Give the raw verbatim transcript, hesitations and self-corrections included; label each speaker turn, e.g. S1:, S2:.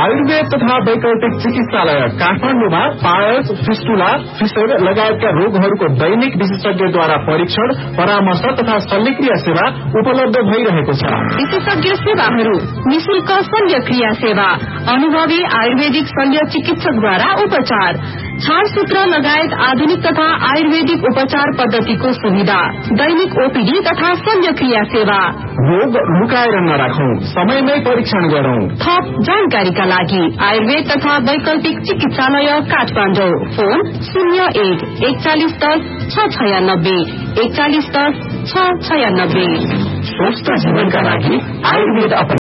S1: आयुर्वेद तथा वैकल्पिक चिकित्सालय काठमाडौँमा पायल्स, फिस्टुला, फिसर लगायतका रोगहरूको दैनिक विशेषज्ञद्वारा परीक्षण, परामर्श तथा शल्यक्रिया सेवा उपलब्ध भइरहेको छ।
S2: विशेषज्ञ सेवाहरू, निशुल्क शल्यक्रिया सेवा, अनुभवी आयुर्वेदिक शल्य चिकित्सकद्वारा उपचार, छालसूत्र लगायत आधुनिक तथा आयुर्वेदिक उपचार पद्धतिको सुविधा, दैनिक ओपीडी तथा शल्यक्रिया सेवा।
S1: रोग लुकाएर नराखौं, समयमै परीक्षण गरौं।
S2: थप जानकारीका लागि आयुर्वेद तथा वैकल्पिक चिकित्सालय काठमाडौँ, फोन शून्य एक एकचालिस दस छ छयानब्बे एकचालिस दस छ छयानब्बे।
S1: स्वस्थ जीवनका लागि आयुर्वेद